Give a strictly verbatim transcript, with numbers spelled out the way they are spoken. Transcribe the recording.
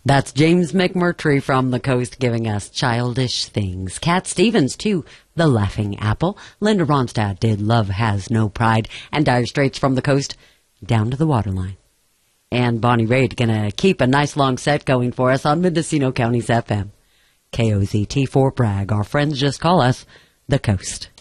That's James McMurtry from the Coast giving us Childish Things. Cat Stevens, too, The Laughing Apple. Linda Ronstadt did Love Has No Pride. And Dire Straits from the Coast, Down to the Waterline. And Bonnie Raitt gonna keep a nice long set going for us on Mendocino County's F M. K O Z T for Bragg. Our friends just call us The Coast.